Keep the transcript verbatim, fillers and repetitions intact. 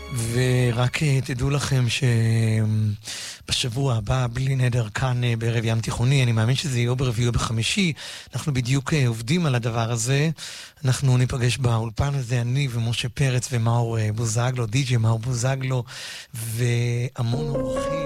ורק תדעו לכם שבשבוע הבא, בלי נדר, כאן בערב ים תיכוני, אני מאמין שזה יהיה ברביעי או בחמישי, אנחנו בדיוק עובדים על הדבר הזה, אנחנו ניפגש באולפן הזה, אני ומשה פרץ ומאור בוזגלו, די-ג'יי מאור בוזגלו, והמון אורחים.